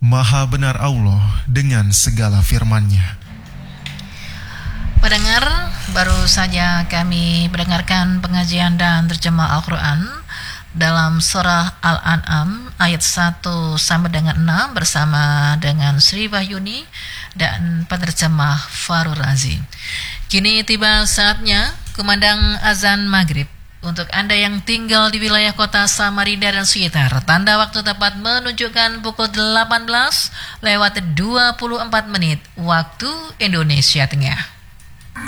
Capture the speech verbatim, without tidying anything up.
Maha benar Allah dengan segala firman-Nya. Pendengar, baru saja kami mendengarkan pengajian dan terjemah Al-Quran dalam surah Al-An'am ayat satu sampai dengan enam bersama dengan Sri Wahyuni dan penerjemah Farul Razi. Kini tiba saatnya kumandang azan maghrib. Untuk Anda yang tinggal di wilayah kota Samarinda dan sekitar, tanda waktu tepat menunjukkan pukul delapan belas lewat dua puluh empat menit waktu Indonesia Tengah.